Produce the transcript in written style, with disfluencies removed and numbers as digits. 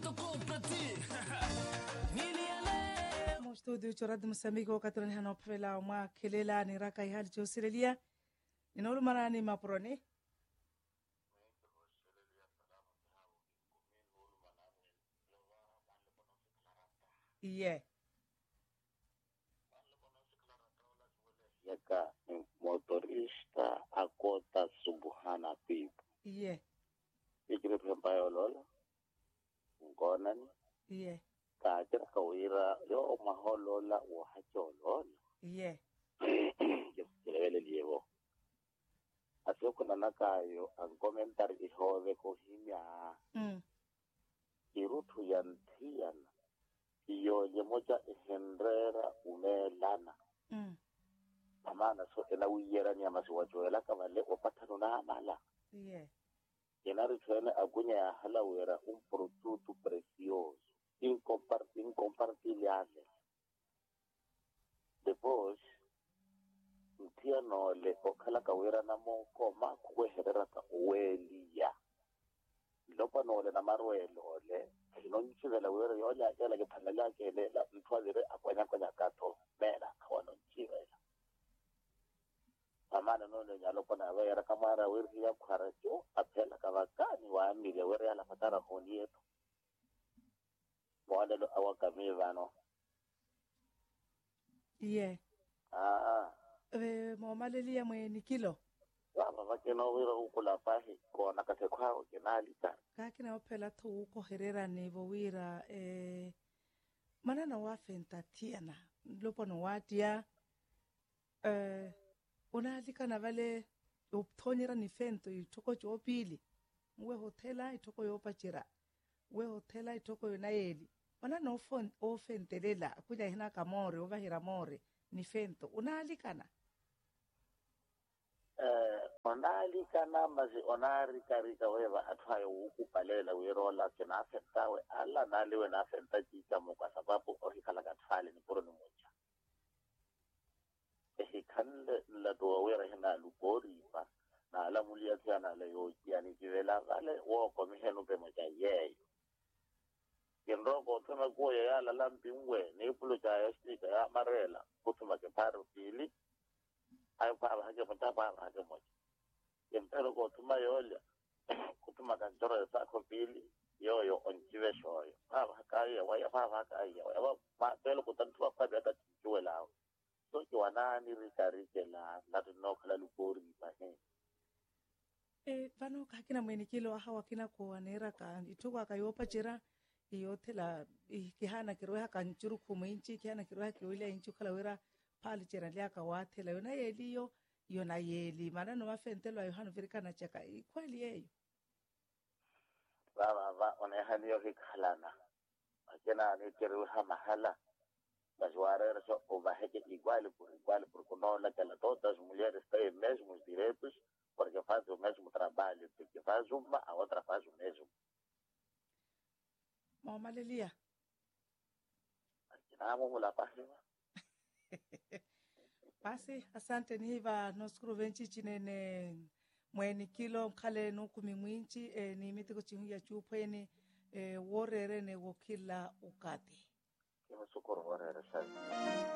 Studio chorad Mosambiki wakati hano pela mwa kelela ni raka ihali chosirelia ninaulu marani maproni iye yaka motorista akota subuhana pipo iye ikire pembayo lola ngonani iye kajira kawira yo maholola wo hacholola iye kilevele lievo asiokuna nakayo an commentary ihove ko himya irutu ya ntiyana iyo yemoja ihendrera umelana amana so ena wiyera ni amasi wajoela kamale wapatano na amala iye yenari twene agunya ya halawera un produto precioso incompartilhable. Depois, mtia nole okhala kawira na mokoma kweherera ka uweliya. Lopa nole na marwelo ole, inonchivela wira yola yala ke phanela ke lela mthwalire akwanya kato mera kawanochivela. Amana nole nyalo pana wira kamara wiri ya kharajo aphela kavakani wa amile wira yala patara honi yetu. Mwalelo awakamivano. iye mwamalelia mweni kilo Wama vakena wira ukula pahi kona kase kwao kinalita. kakina opela tu uko herera nevo wira manana wafenta tiana lopo no watia unalika na vale uptonyera ni fento itoko chopili mwe hotela itoko yopachira we hotela itoko yonayeli manana ofentelela kuja hina kamore ovahira more ni fento unalikana Onalikana mazi onarikarika weva atwayo ukupalela wirola kina afentawe ala naliwe na afenta jitamu kwa sababu ohikala katfali ni puro ni moja. Ehikande laduwa wira hina lupori pa na ala mulia tiana la yoji yani jivela vale woko mihenu pe moja yeyo. Kinroko tuma kuya ya la lampingwe ni ipulo jaya stika ya marela kutuma ke paru pili ayo pa hake moja pa hake moja. Kempero ko tuma yolia kutuma kanjoro sa ko pili yoyo onjive shoyo pa hakaya waya pa hakaya waya pa pelo kutantua pa beta juela so kiwanani rikarike la tunokala lupori pa vano kakina mweni kilo hawa kina kuwanera ka ituko akayopa chira iyotela kihana kiroha kanchuru kuminchi kihana kiroha kiwile inchu kala wira pali chira liaka watela yona yeliyo yona yeli manano mafentelo ayo hanu virikana chaka kweli yeyo va onehani yo hikalana akena ni kiroha mahala Baswara so overhead igual por conola que la todas as mulheres têm mesmos direitos porque fazem o mesmo trabalho, porque faz uma, a outra faz o mesmo. Mamalelia. Akinamo mula pasima. Basi asante ni hiva noskuru venchi chinene mweni kilo mkale nukumi mwinchi ni mitiko chihuya chupweni worere ne wokila ukati. Kima sukuru worere shai.